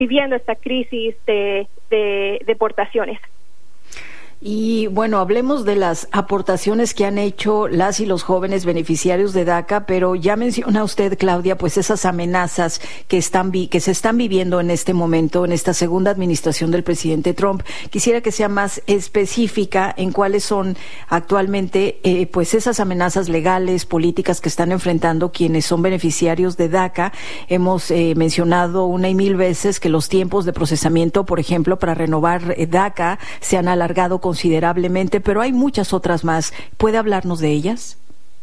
viviendo esta crisis de deportaciones. Y bueno, hablemos de las aportaciones que han hecho las y los jóvenes beneficiarios de DACA, pero ya menciona usted, Claudia, pues esas amenazas que se están viviendo en este momento, en esta segunda administración del presidente Trump. Quisiera que sea más específica en cuáles son actualmente pues esas amenazas legales, políticas que están enfrentando quienes son beneficiarios de DACA. Hemos mencionado una y mil veces que los tiempos de procesamiento, por ejemplo, para renovar DACA se han alargado considerablemente, pero hay muchas otras más. ¿Puede hablarnos de ellas?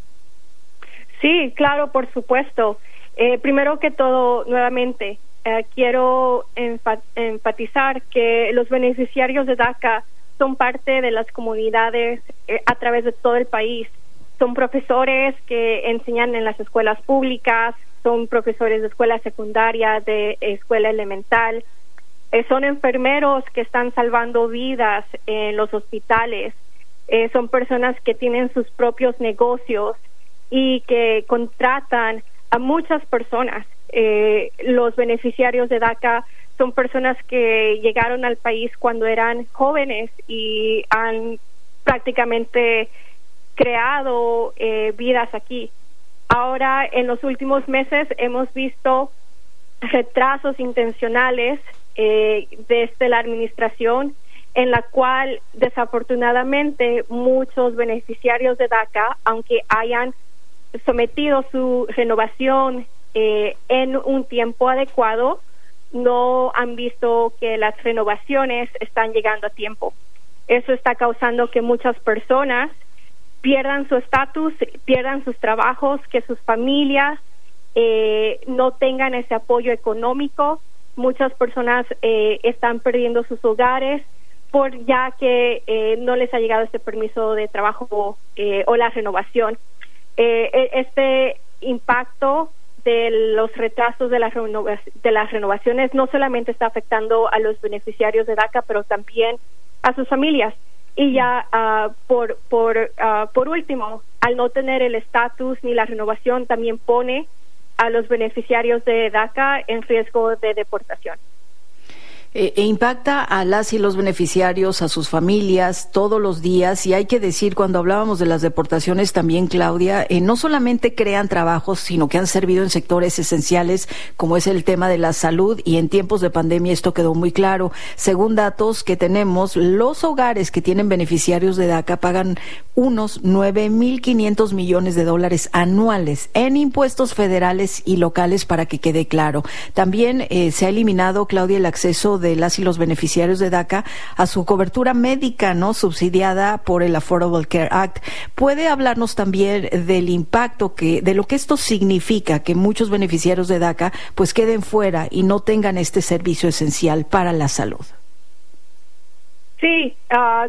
Sí, claro, por supuesto. Primero que todo, nuevamente, quiero enfatizar que los beneficiarios de DACA son parte de las comunidades a través de todo el país. Son profesores que enseñan en las escuelas públicas, son profesores de escuela secundaria, de escuela elemental, son enfermeros que están salvando vidas en los hospitales, son personas que tienen sus propios negocios y que contratan a muchas personas. Los beneficiarios de DACA son personas que llegaron al país cuando eran jóvenes y han prácticamente creado vidas aquí. Ahora, en los últimos meses hemos visto retrasos intencionales desde la administración, en la cual desafortunadamente muchos beneficiarios de DACA, aunque hayan sometido su renovación en un tiempo adecuado, no han visto que las renovaciones están llegando a tiempo. Eso está causando que muchas personas pierdan su estatus, pierdan sus trabajos, que sus familias no tengan ese apoyo económico. Muchas personas están perdiendo sus hogares ya que no les ha llegado este permiso de trabajo o la renovación. Este impacto de los retrasos de las renovaciones no solamente está afectando a los beneficiarios de DACA, pero también a sus familias. Y ya por último, al no tener el estatus ni la renovación, también pone a los beneficiarios de DACA en riesgo de deportación. Impacta a las y los beneficiarios, a sus familias, todos los días, y hay que decir, cuando hablábamos de las deportaciones también, Claudia, no solamente crean trabajos, sino que han servido en sectores esenciales, como es el tema de la salud, y en tiempos de pandemia esto quedó muy claro. Según datos que tenemos, los hogares que tienen beneficiarios de DACA pagan unos 9.500 millones de dólares anuales en impuestos federales y locales, para que quede claro. También se ha eliminado, Claudia, el acceso de las y los beneficiarios de DACA a su cobertura médica, ¿no?, subsidiada por el Affordable Care Act. ¿Puede hablarnos también del impacto de lo que esto significa, que muchos beneficiarios de DACA pues queden fuera y no tengan este servicio esencial para la salud? Sí,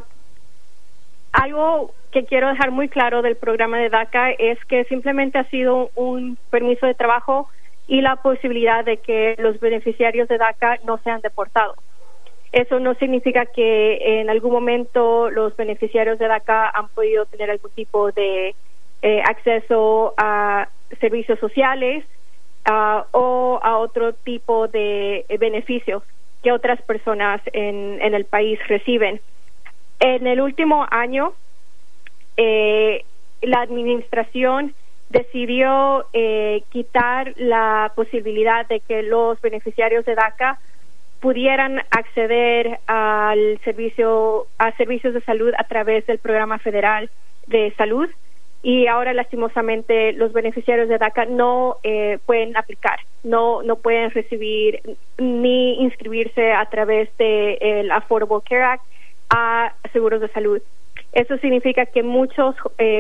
algo que quiero dejar muy claro del programa de DACA es que simplemente ha sido un permiso de trabajo y la posibilidad de que los beneficiarios de DACA no sean deportados. Eso no significa que en algún momento los beneficiarios de DACA han podido tener algún tipo de acceso a servicios sociales o a otro tipo de beneficios que otras personas en el país reciben. En el último año, la administración decidió quitar la posibilidad de que los beneficiarios de DACA pudieran acceder a servicios de salud a través del programa federal de salud, y ahora lastimosamente los beneficiarios de DACA no pueden aplicar, no pueden recibir ni inscribirse a través del Affordable Care Act a seguros de salud. Eso significa que muchos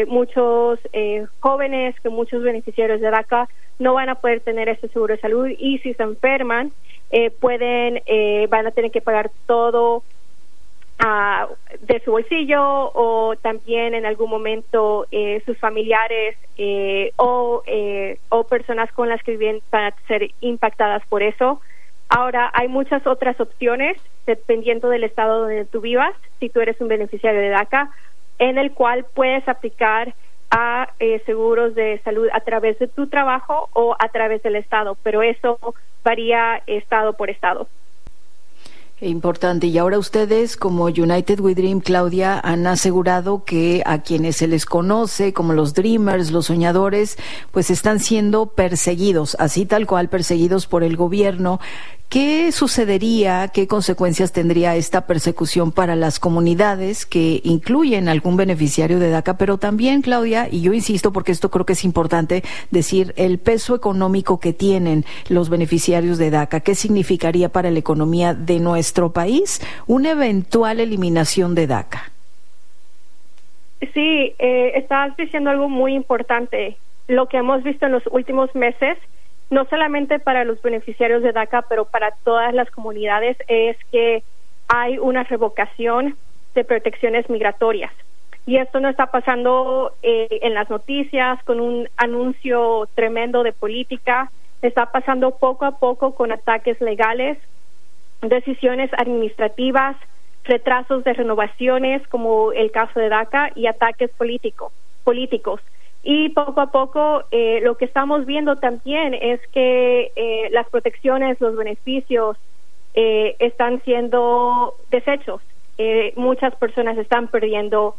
jóvenes, que muchos beneficiarios de DACA no van a poder tener ese seguro de salud, y si se enferman van a tener que pagar todo de su bolsillo, o también en algún momento sus familiares o personas con las que viven van a ser impactadas por eso. Ahora, hay muchas otras opciones, dependiendo del estado donde tú vivas, si tú eres un beneficiario de DACA, en el cual puedes aplicar a seguros de salud a través de tu trabajo o a través del estado, pero eso varía estado por estado. Importante. Y ahora ustedes, como United We Dream, Claudia, han asegurado que a quienes se les conoce como los Dreamers, los soñadores, pues están siendo perseguidos, así tal cual perseguidos por el gobierno. ¿Qué sucedería, qué consecuencias tendría esta persecución para las comunidades que incluyen algún beneficiario de DACA? Pero también, Claudia, y yo insisto porque esto creo que es importante decir, el peso económico que tienen los beneficiarios de DACA, ¿qué significaría para la economía de nuestro país una eventual eliminación de DACA? Sí, estás diciendo algo muy importante. Lo que hemos visto en los últimos meses, no solamente para los beneficiarios de DACA, pero para todas las comunidades, es que hay una revocación de protecciones migratorias. Y esto no está pasando en las noticias con un anuncio tremendo de política, está pasando poco a poco con ataques legales, decisiones administrativas, retrasos de renovaciones, como el caso de DACA, y ataques políticos. Y poco a poco lo que estamos viendo también es que las protecciones, los beneficios están siendo deshechos. Muchas personas están perdiendo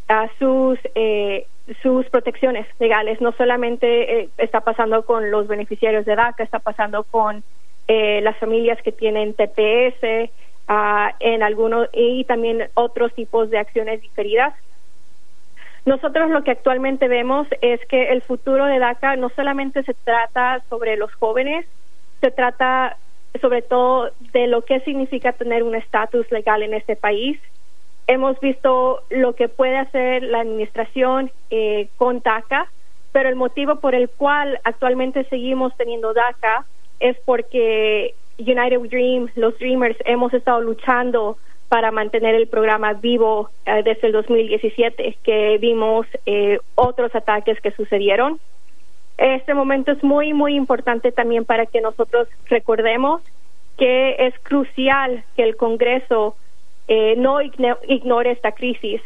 sus protecciones legales. No solamente está pasando con los beneficiarios de DACA, está pasando con las familias que tienen TPS en algunos, y también otros tipos de acciones diferidas. Nosotros lo que actualmente vemos es que el futuro de DACA no solamente se trata sobre los jóvenes, se trata sobre todo de lo que significa tener un estatus legal en este país. Hemos visto lo que puede hacer la administración con DACA, pero el motivo por el cual actualmente seguimos teniendo DACA es porque United We Dream, los Dreamers, hemos estado luchando para mantener el programa vivo desde el 2017, que vimos otros ataques que sucedieron. Este momento es muy, muy importante también para que nosotros recordemos que es crucial que el Congreso no ignore esta crisis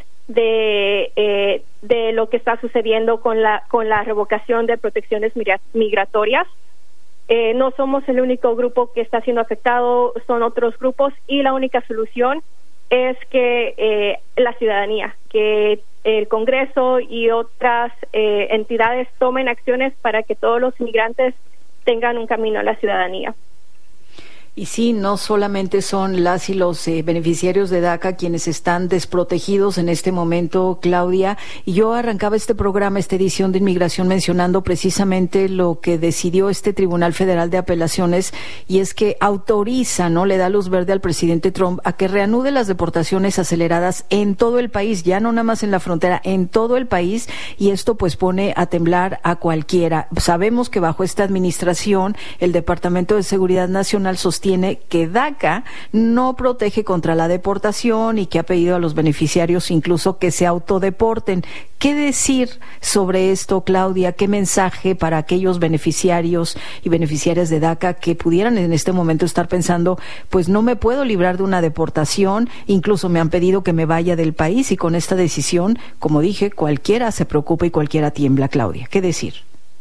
de lo que está sucediendo con la revocación de protecciones migratorias. No somos el único grupo que está siendo afectado, son otros grupos, y la única solución es que la ciudadanía, que el Congreso y otras entidades tomen acciones para que todos los inmigrantes tengan un camino a la ciudadanía. Y sí, no solamente son las y los beneficiarios de DACA quienes están desprotegidos en este momento, Claudia. Y yo arrancaba este programa, esta edición de Inmigración, mencionando precisamente lo que decidió este Tribunal Federal de Apelaciones, y es que autoriza, ¿no?, le da luz verde al presidente Trump a que reanude las deportaciones aceleradas en todo el país, ya no nada más en la frontera, en todo el país, y esto pues pone a temblar a cualquiera. Sabemos que bajo esta administración el Departamento de Seguridad Nacional sostiene que DACA no protege contra la deportación y que ha pedido a los beneficiarios incluso que se autodeporten. ¿Qué decir sobre esto, Claudia? ¿Qué mensaje para aquellos beneficiarios y beneficiarias de DACA que pudieran en este momento estar pensando, pues no me puedo librar de una deportación, incluso me han pedido que me vaya del país, y con esta decisión, como dije, cualquiera se preocupa y cualquiera tiembla, Claudia? ¿Qué decir?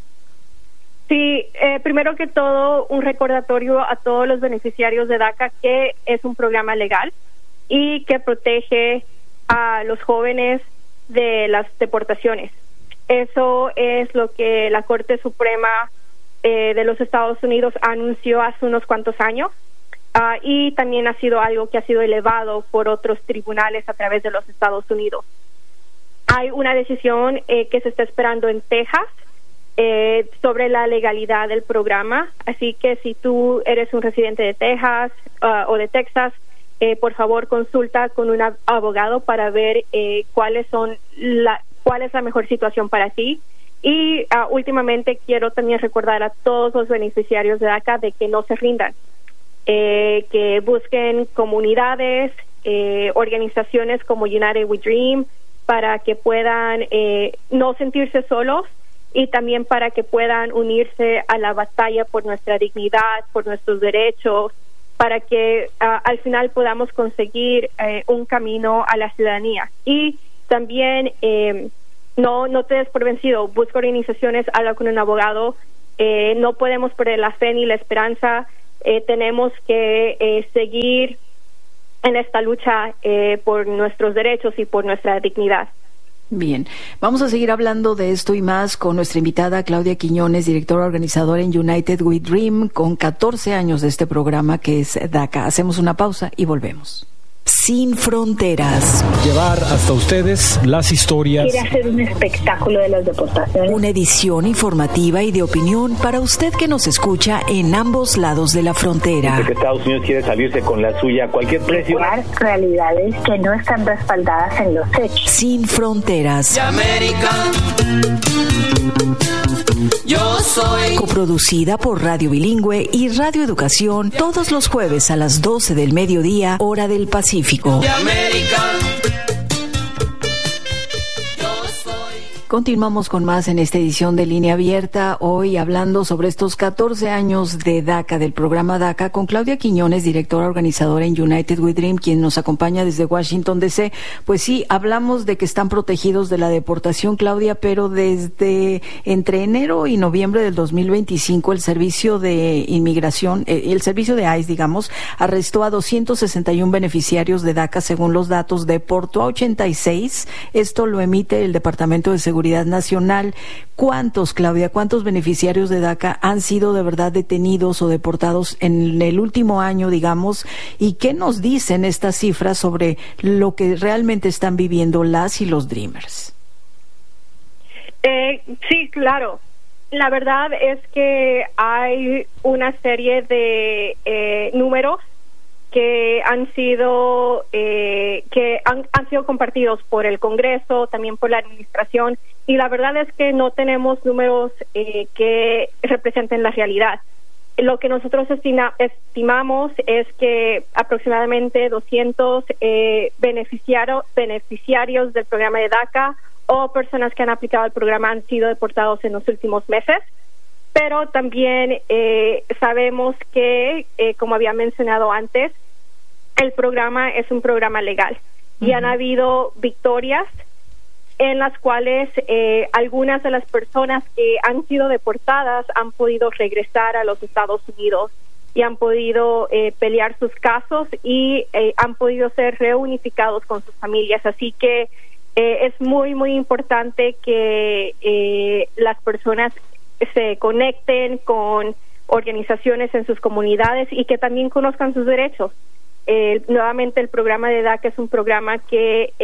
Sí, primero que todo, un recordatorio a todos los beneficiarios de DACA que es un programa legal y que protege a los jóvenes de las deportaciones. Eso es lo que la Corte Suprema de los Estados Unidos anunció hace unos cuantos años, y también ha sido algo que ha sido elevado por otros tribunales a través de los Estados Unidos. Hay una decisión que se está esperando en Texas sobre la legalidad del programa, así que si tú eres un residente de Texas o de Texas, por favor consulta con un abogado para ver cuál es la mejor situación para ti. Y últimamente quiero también recordar a todos los beneficiarios de DACA de que no se rindan, que busquen comunidades, organizaciones como United We Dream, para que puedan no sentirse solos, y también para que puedan unirse a la batalla por nuestra dignidad, por nuestros derechos, para que al final podamos conseguir un camino a la ciudadanía. Y también no te des por vencido, busca organizaciones, habla con un abogado. No podemos perder la fe ni la esperanza. Tenemos que seguir en esta lucha por nuestros derechos y por nuestra dignidad. Bien, vamos a seguir hablando de esto y más con nuestra invitada Claudia Quiñones, directora organizadora en United We Dream, con 14 años de este programa que es DACA. Hacemos una pausa y volvemos. Sin Fronteras. Llevar hasta ustedes las historias. Quiere hacer un espectáculo de las deportaciones. Una edición informativa y de opinión para usted que nos escucha en ambos lados de la frontera. Dice que Estados Unidos quiere salirse con la suya a cualquier precio. Realidades que no están respaldadas en los hechos. Sin Fronteras. Yo soy. Coproducida por Radio Bilingüe y Radio Educación, todos los jueves a las 12 del mediodía, hora del Pacífico. De América. Continuamos con más en esta edición de Línea Abierta, hoy hablando sobre estos 14 años de DACA, del programa DACA, con Claudia Quiñones, directora organizadora en United We Dream, quien nos acompaña desde Washington, D.C. Pues sí, hablamos de que están protegidos de la deportación, Claudia, pero desde entre enero y noviembre del 2025, el Servicio de Inmigración, el Servicio de ICE, digamos, arrestó a 261 beneficiarios de DACA, según los datos, deportó a 86. Esto lo emite el Departamento de Seguridad Nacional. ¿Cuántos, Claudia, cuántos beneficiarios de DACA han sido de verdad detenidos o deportados en el último año, digamos? ¿Y qué nos dicen estas cifras sobre lo que realmente están viviendo las y los Dreamers? Sí, claro. La verdad es que hay una serie de números que han sido compartidos por el Congreso, también por la administración, y la verdad es que no tenemos números que representen la realidad. Lo que nosotros estimamos es que aproximadamente 200 beneficiarios del programa de DACA o personas que han aplicado el programa han sido deportados en los últimos meses. Pero también sabemos que, como había mencionado antes, el programa es un programa legal y han habido victorias en las cuales algunas de las personas que han sido deportadas han podido regresar a los Estados Unidos y han podido pelear sus casos y han podido ser reunificados con sus familias. Así que es muy, muy importante que las personas se conecten con organizaciones en sus comunidades y que también conozcan sus derechos. Nuevamente, el programa de DACA es un programa que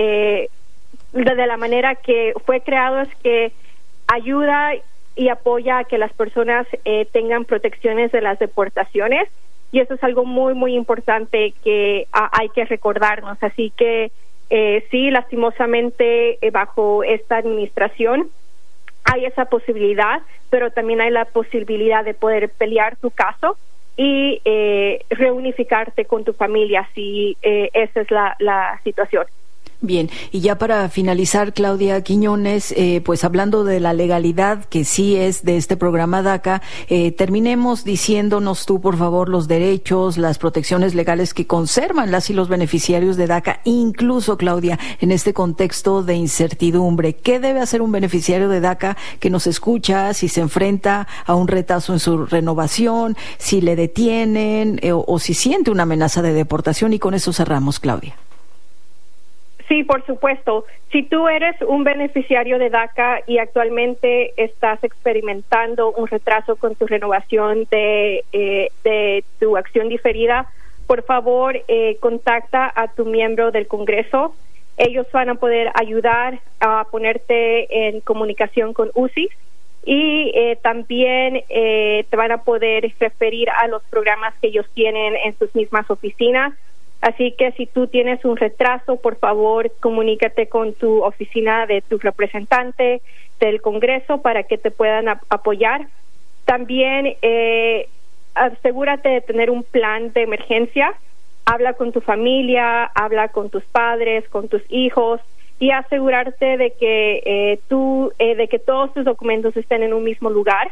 de la manera que fue creado es que ayuda y apoya a que las personas tengan protecciones de las deportaciones, y eso es algo muy, muy importante que hay que recordarnos. Así que sí, lastimosamente bajo esta administración hay esa posibilidad, pero también hay la posibilidad de poder pelear tu caso y reunificarte con tu familia si esa es la situación. Bien, y ya para finalizar, Claudia Quiñones, pues hablando de la legalidad que sí es de este programa DACA, terminemos diciéndonos tú, por favor, los derechos, las protecciones legales que conservan las y los beneficiarios de DACA, incluso, Claudia, en este contexto de incertidumbre. ¿Qué debe hacer un beneficiario de DACA que nos escucha si se enfrenta a un retazo en su renovación, si le detienen o si siente una amenaza de deportación? Y con eso cerramos, Claudia. Sí, por supuesto. Si tú eres un beneficiario de DACA y actualmente estás experimentando un retraso con tu renovación de tu acción diferida, por favor, contacta a tu miembro del Congreso. Ellos van a poder ayudar a ponerte en comunicación con UCIS y también te van a poder referir a los programas que ellos tienen en sus mismas oficinas. Así que si tú tienes un retraso, por favor, comunícate con tu oficina de tu representante del Congreso para que te puedan apoyar. También asegúrate de tener un plan de emergencia. Habla con tu familia, habla con tus padres, con tus hijos, y asegurarte de que de que todos tus documentos estén en un mismo lugar,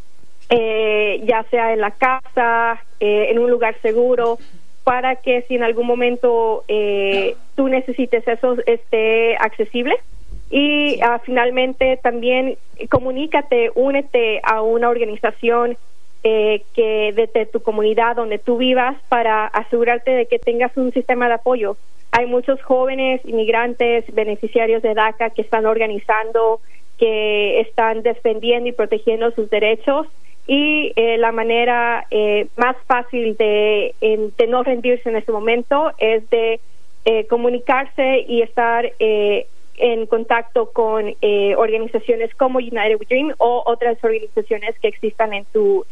ya sea en la casa, en un lugar seguro, para que si en algún momento tú necesites eso, esté accesible. Y finalmente también comunícate, únete a una organización que desde tu comunidad donde tú vivas para asegurarte de que tengas un sistema de apoyo. Hay muchos jóvenes inmigrantes beneficiarios de DACA que están organizando, que están defendiendo y protegiendo sus derechos, y la manera más fácil de no rendirse en este momento es de comunicarse y estar en contacto con organizaciones como United We Dream o otras organizaciones que existan en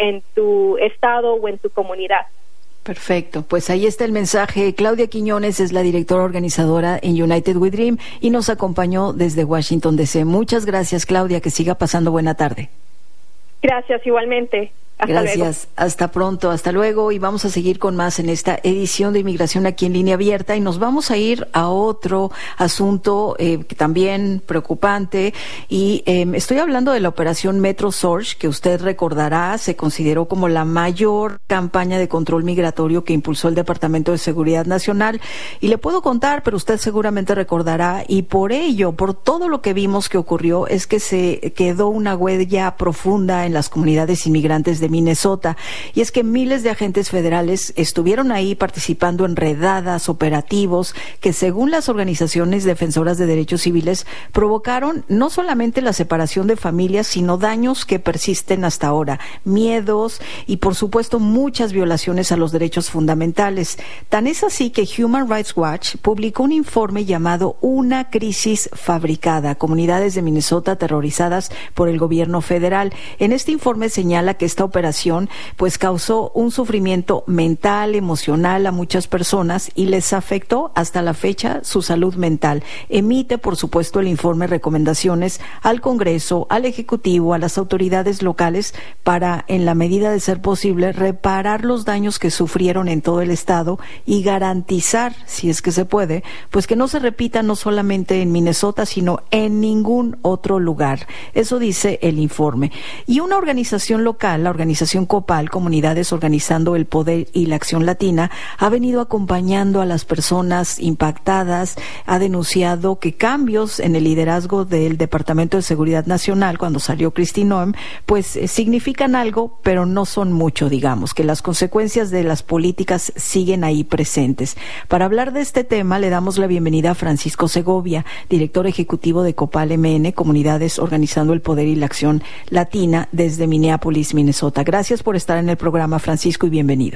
tu estado o en tu comunidad. Perfecto, pues ahí está el mensaje. Claudia Quiñones es la directora organizadora en United We Dream y nos acompañó desde Washington DC. Muchas gracias, Claudia, que siga pasando buena tarde. Gracias, igualmente. Gracias, luego. Hasta pronto, hasta luego, y vamos a seguir con más en esta edición de Inmigración aquí en Línea Abierta, y nos vamos a ir a otro asunto que también preocupante, y estoy hablando de la operación Metro Surge, que usted recordará se consideró como la mayor campaña de control migratorio que impulsó el Departamento de Seguridad Nacional, y le puedo contar, pero usted seguramente recordará, y por ello, por todo lo que vimos que ocurrió, es que se quedó una huella profunda en las comunidades inmigrantes de Minnesota, y es que miles de agentes federales estuvieron ahí participando en redadas, operativos que, según las organizaciones defensoras de derechos civiles, provocaron no solamente la separación de familias, sino daños que persisten hasta ahora, miedos y, por supuesto, muchas violaciones a los derechos fundamentales. Tan es así que Human Rights Watch publicó un informe llamado Una crisis fabricada, comunidades de Minnesota aterrorizadas por el gobierno federal. En este informe señala que esta operación pues causó un sufrimiento mental, emocional a muchas personas y les afectó hasta la fecha su salud mental. Emite, por supuesto, el informe recomendaciones al Congreso, al Ejecutivo, a las autoridades locales para, en la medida de ser posible, reparar los daños que sufrieron en todo el estado y garantizar, si es que se puede, pues que no se repita no solamente en Minnesota, sino en ningún otro lugar. Eso dice el informe. Y una organización local, la organización COPAL, Comunidades Organizando el Poder y la Acción Latina, ha venido acompañando a las personas impactadas, ha denunciado que cambios en el liderazgo del Departamento de Seguridad Nacional, cuando salió Kristi Noem, pues significan algo, pero no son mucho, digamos, que las consecuencias de las políticas siguen ahí presentes. Para hablar de este tema, le damos la bienvenida a Francisco Segovia, director ejecutivo de COPAL MN, Comunidades Organizando el Poder y la Acción Latina, desde Minneapolis, Minnesota. Gracias por estar en el programa, Francisco, y bienvenido.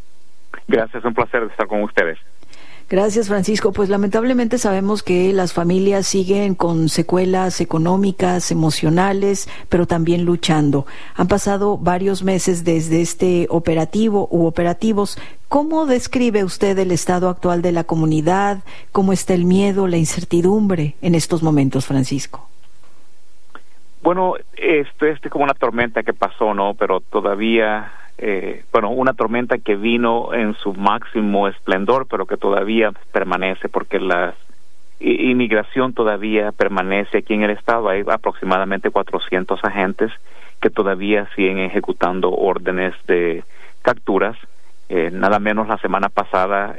Gracias, un placer estar con ustedes. Gracias, Francisco. Pues lamentablemente sabemos que las familias siguen con secuelas económicas, emocionales, pero también luchando. Han pasado varios meses desde este operativo u operativos. ¿Cómo describe usted el estado actual de la comunidad? ¿Cómo está el miedo, la incertidumbre en estos momentos, Francisco? Bueno, esto es como una tormenta que pasó, ¿no? Pero todavía, una tormenta que vino en su máximo esplendor, pero que todavía permanece, porque la inmigración todavía permanece aquí en el estado. Hay aproximadamente 400 agentes que todavía siguen ejecutando órdenes de capturas. Nada menos la semana pasada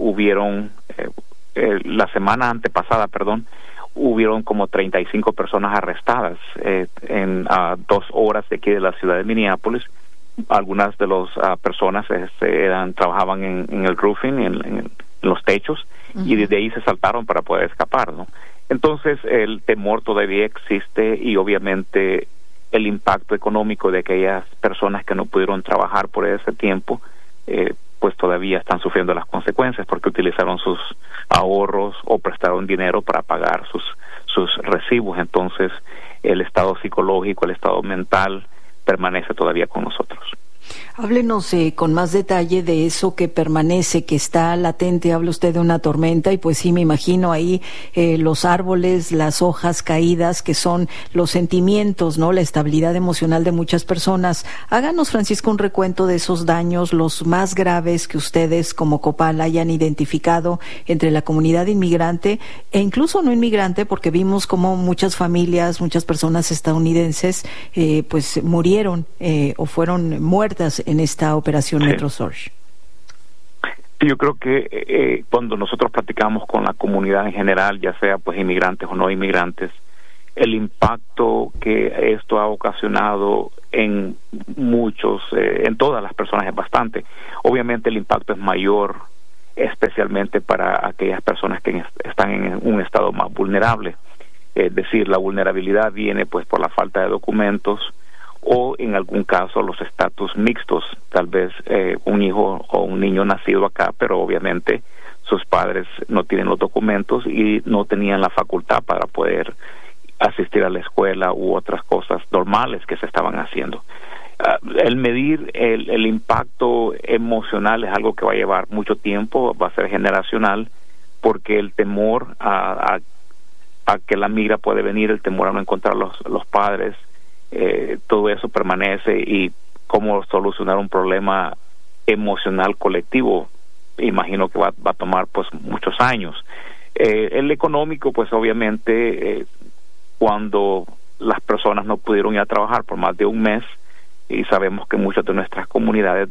hubieron como 35 personas arrestadas en 2 horas de aquí de la ciudad de Minneapolis. Algunas de las personas trabajaban en el roofing, en los techos, y desde ahí se saltaron para poder escapar, ¿no? Entonces el temor todavía existe, y obviamente el impacto económico de aquellas personas que no pudieron trabajar por ese tiempo, pues todavía están sufriendo las consecuencias, porque utilizaron sus ahorros o prestaron dinero para pagar sus recibos. Entonces el estado psicológico, el estado mental permanece todavía con nosotros. Háblenos con más detalle de eso que permanece, que está latente. Habla usted de una tormenta, y pues sí, me imagino ahí los árboles, las hojas caídas, que son los sentimientos, ¿no? La estabilidad emocional de muchas personas. Háganos, Francisco, un recuento de esos daños, los más graves que ustedes como COPAL hayan identificado entre la comunidad inmigrante e incluso no inmigrante, porque vimos como muchas familias, muchas personas estadounidenses pues murieron o fueron muertas en esta operación Metro Surge. Yo creo que cuando nosotros platicamos con la comunidad en general, ya sea pues inmigrantes o no inmigrantes, el impacto que esto ha ocasionado en muchos, en todas las personas es bastante. Obviamente el impacto es mayor, especialmente para aquellas personas que están en un estado más vulnerable. Es decir, la vulnerabilidad viene pues por la falta de documentos o en algún caso los estatus mixtos, tal vez un hijo o un niño nacido acá, pero obviamente sus padres no tienen los documentos y no tenían la facultad para poder asistir a la escuela u otras cosas normales que se estaban haciendo. El medir el impacto emocional es algo que va a llevar mucho tiempo, va a ser generacional, porque el temor a que la migra puede venir, el temor a no encontrar los padres, todo eso permanece, y cómo solucionar un problema emocional colectivo, imagino que va a tomar pues muchos años. El económico, pues obviamente, cuando las personas no pudieron ir a trabajar por más de un mes, y sabemos que muchas de nuestras comunidades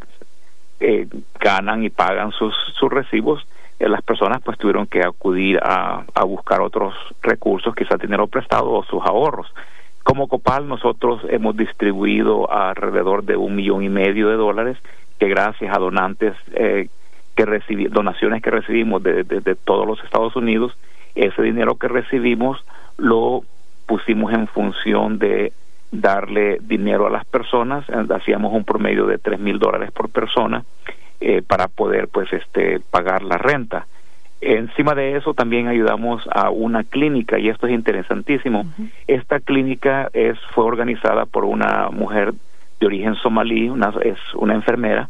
ganan y pagan sus recibos, las personas pues tuvieron que acudir a buscar otros recursos, quizás dinero prestado o sus ahorros. Como Copal, nosotros hemos distribuido alrededor de $1.5 million, que gracias a donantes donaciones que recibimos de todos los Estados Unidos, ese dinero que recibimos lo pusimos en función de darle dinero a las personas. Hacíamos un promedio de $3,000 por persona para poder pues pagar la renta. Encima de eso también ayudamos a una clínica, y esto es interesantísimo. Esta clínica fue organizada por una mujer de origen somalí, es una enfermera,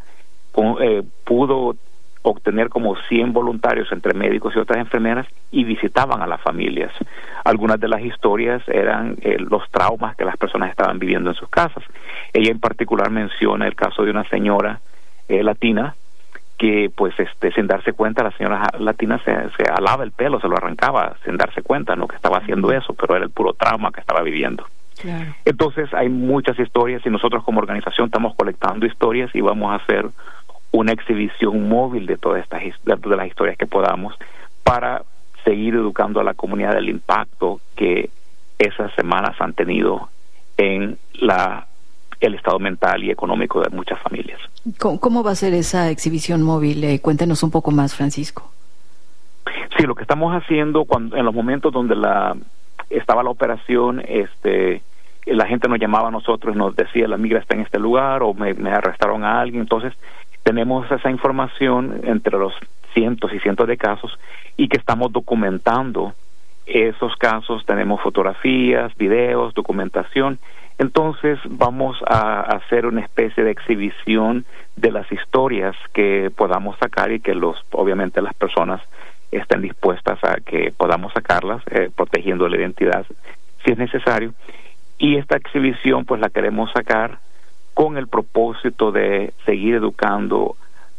pudo obtener como 100 voluntarios entre médicos y otras enfermeras, y visitaban a las familias. Algunas de las historias eran los traumas que las personas estaban viviendo en sus casas. Ella en particular menciona el caso de una señora latina que pues sin darse cuenta, la señora latina se alaba el pelo, se lo arrancaba sin darse cuenta, no que estaba haciendo eso, pero era el puro trauma que estaba viviendo. Claro. Entonces hay muchas historias, y nosotros como organización estamos colectando historias y vamos a hacer una exhibición móvil de todas de las historias que podamos, para seguir educando a la comunidad del impacto que esas semanas han tenido en el estado mental y económico de muchas familias. ¿Cómo va a ser esa exhibición móvil? Cuéntenos un poco más, Francisco. Sí, lo que estamos haciendo en los momentos donde estaba la operación, la gente nos llamaba a nosotros y nos decía: la migra está en este lugar, o me arrestaron a alguien. Entonces tenemos esa información entre los cientos y cientos de casos, y que estamos documentando esos casos. Tenemos fotografías, videos, documentación. Entonces vamos a hacer una especie de exhibición de las historias que podamos sacar, y que obviamente las personas estén dispuestas a que podamos sacarlas, protegiendo la identidad si es necesario. Y esta exhibición pues la queremos sacar con el propósito de seguir educando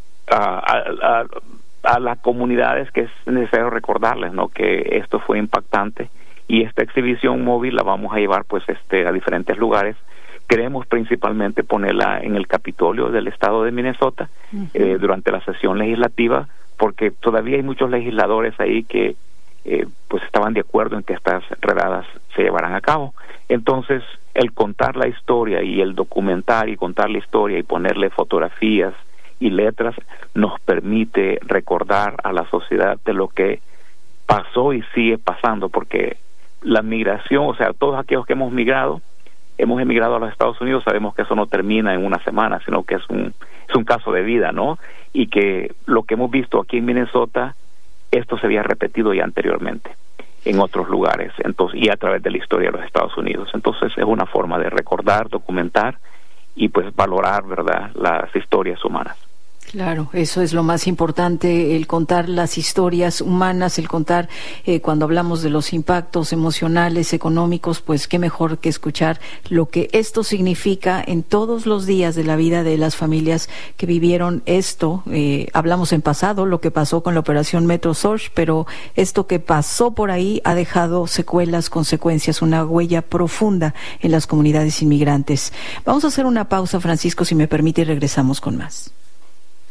a las comunidades, que es necesario recordarles, ¿no?, que esto fue impactante. Y esta exhibición móvil la vamos a llevar pues a diferentes lugares. Queremos principalmente ponerla en el Capitolio del estado de Minnesota durante la sesión legislativa, porque todavía hay muchos legisladores ahí que pues estaban de acuerdo en que estas redadas se llevaran a cabo. Entonces, el contar la historia y el documentar y contar la historia y ponerle fotografías y letras nos permite recordar a la sociedad de lo que pasó y sigue pasando, porque la migración, o sea, todos aquellos que hemos emigrado a los Estados Unidos, sabemos que eso no termina en una semana, sino que es un caso de vida, ¿no? Y que lo que hemos visto aquí en Minnesota, esto se había repetido ya anteriormente en otros lugares, entonces, y a través de la historia de los Estados Unidos. Entonces es una forma de recordar, documentar y pues valorar, ¿verdad?, las historias humanas. Claro, eso es lo más importante, el contar las historias humanas, el contar cuando hablamos de los impactos emocionales, económicos, pues qué mejor que escuchar lo que esto significa en todos los días de la vida de las familias que vivieron esto. Hablamos en pasado lo que pasó con la operación Metro Surge, pero esto que pasó por ahí ha dejado secuelas, consecuencias, una huella profunda en las comunidades inmigrantes. Vamos a hacer una pausa, Francisco, si me permite, y regresamos con más.